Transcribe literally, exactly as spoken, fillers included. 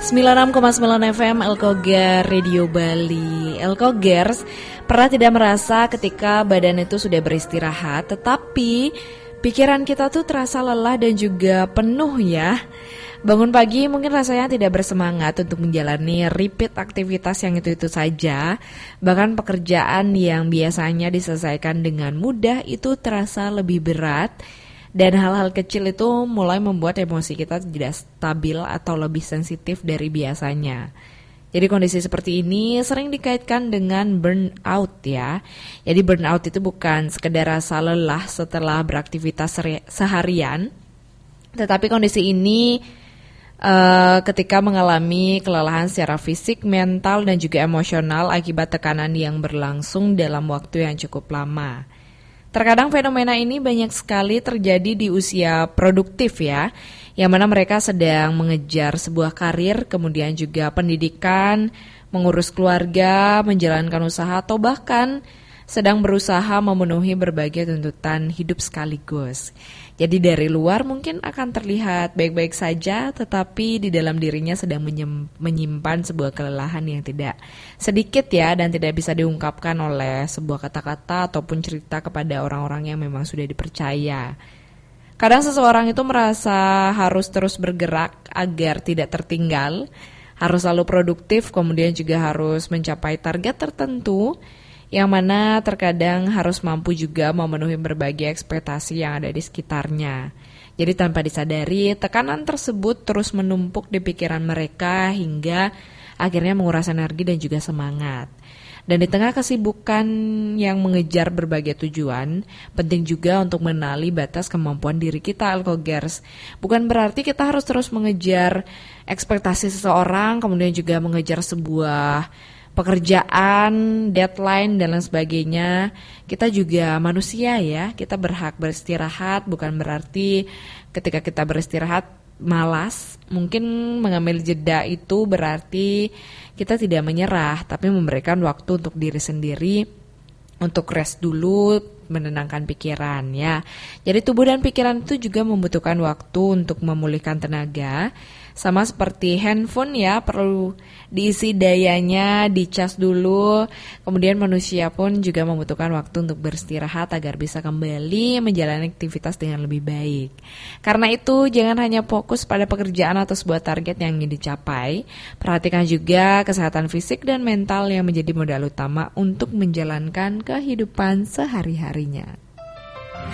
sembilan puluh enam koma sembilan F M Elkoger Radio Bali. Elkogers, pernah tidak merasa ketika badan itu sudah beristirahat, tetapi pikiran kita tuh terasa lelah dan juga penuh ya. Bangun pagi mungkin rasanya tidak bersemangat untuk menjalani repeat aktivitas yang itu-itu saja. Bahkan pekerjaan yang biasanya diselesaikan dengan mudah itu terasa lebih berat. Dan hal-hal kecil itu mulai membuat emosi kita tidak stabil atau lebih sensitif dari biasanya. Jadi kondisi seperti ini sering dikaitkan dengan burnout ya. Jadi burnout itu bukan sekedar rasa lelah setelah beraktivitas seharian. Tetapi kondisi ini uh, ketika mengalami kelelahan secara fisik, mental, dan juga emosional akibat tekanan yang berlangsung dalam waktu yang cukup lama. Terkadang fenomena ini banyak sekali terjadi di usia produktif ya, yang mana mereka sedang mengejar sebuah karir, kemudian juga pendidikan, mengurus keluarga, menjalankan usaha, atau bahkan sedang berusaha memenuhi berbagai tuntutan hidup sekaligus. Jadi dari luar mungkin akan terlihat baik-baik saja, tetapi di dalam dirinya sedang menyimpan sebuah kelelahan yang tidak sedikit ya, dan tidak bisa diungkapkan oleh sebuah kata-kata ataupun cerita kepada orang-orang yang memang sudah dipercaya. Kadang seseorang itu merasa harus terus bergerak agar tidak tertinggal, harus selalu produktif, kemudian juga harus mencapai target tertentu, yang mana terkadang harus mampu juga memenuhi berbagai ekspektasi yang ada di sekitarnya. Jadi tanpa disadari, tekanan tersebut terus menumpuk di pikiran mereka hingga akhirnya menguras energi dan juga semangat. Dan di tengah kesibukan yang mengejar berbagai tujuan, penting juga untuk mengenali batas kemampuan diri kita, Elkogers. Bukan berarti kita harus terus mengejar ekspektasi seseorang, kemudian juga mengejar sebuah pekerjaan, deadline, dan lain sebagainya. Kita juga manusia ya, kita berhak beristirahat. Bukan berarti ketika kita beristirahat malas. Mungkin mengambil jeda itu berarti kita tidak menyerah, tapi memberikan waktu untuk diri sendiri, untuk rest dulu, menenangkan pikiran ya. Jadi tubuh dan pikiran itu juga membutuhkan waktu untuk memulihkan tenaga. Sama seperti handphone ya, perlu diisi dayanya, dicas dulu. Kemudian manusia pun juga membutuhkan waktu untuk beristirahat agar bisa kembali menjalani aktivitas dengan lebih baik. Karena itu jangan hanya fokus pada pekerjaan atau sebuah target yang ingin dicapai. Perhatikan juga kesehatan fisik dan mental yang menjadi modal utama untuk menjalankan kehidupan sehari-harinya.